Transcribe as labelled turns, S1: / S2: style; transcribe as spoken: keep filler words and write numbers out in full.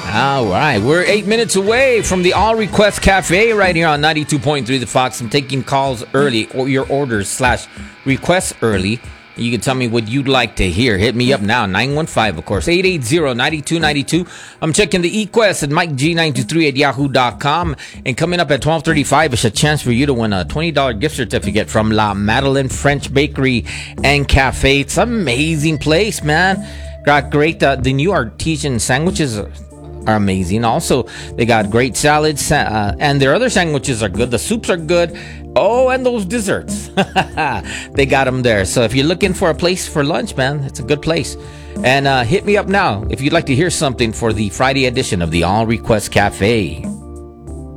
S1: All right, we're eight minutes away from the All Request Cafe right here on ninety-two point three The Fox. I'm taking calls early, or your orders slash requests early. You can tell me what you'd like to hear. Hit me up now, nine one five, of course, eight eight zero, nine two nine two. I'm checking the eQuest at Mike G nine two three at yahoo dot com. And coming up at twelve thirty-five, it's a chance for you to win a twenty dollars gift certificate from La Madeleine French Bakery and Cafe. It's an amazing place, man. Got great, uh, the new artisan sandwiches are amazing. Also, they got great salads, uh, and their other sandwiches are good. The soups are good. Oh, and those desserts. They got them there. So if you're looking for a place for lunch, man, it's a good place. And uh, hit me up now if you'd like to hear something for the Friday edition of the All Request Cafe.